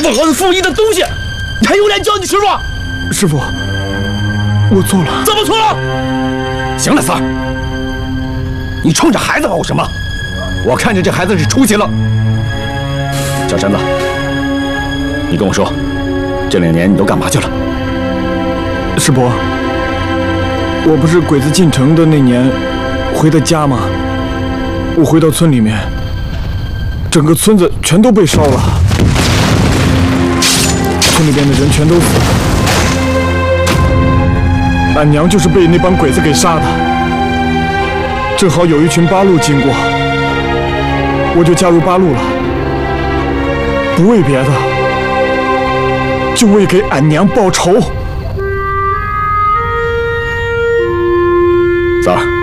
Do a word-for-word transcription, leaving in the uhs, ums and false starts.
忘恩负义的东西，你还有脸叫你师傅？ 师傅，我错了。 怎么错了？行了，三儿，你冲着孩子吼什么？我看着这孩子是出息了。小山子，你跟我说，这两年你都干嘛去了？ 师伯，我不是鬼子进城的那年回的家吗？我回到村里面，整个村子全都被烧了，村里边的人全都死了。俺娘就是被那帮鬼子给杀的。正好有一群八路经过，我就加入八路了，不为别的，就为给俺娘报仇。 三儿。